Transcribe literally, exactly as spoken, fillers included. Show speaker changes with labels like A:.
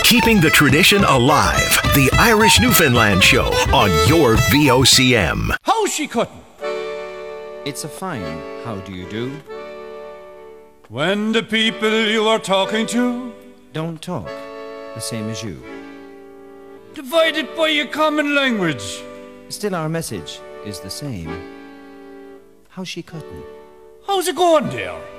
A: Keeping the tradition alive. The Irish Newfoundland Show on your V O C M.
B: How's she cutting?
C: It's a fine how do you do.
B: When the people you are talking to
C: Don't talk the same as you.
B: divided by a common language.
C: Still our message is the same. How's she cutting?
B: How's it going there?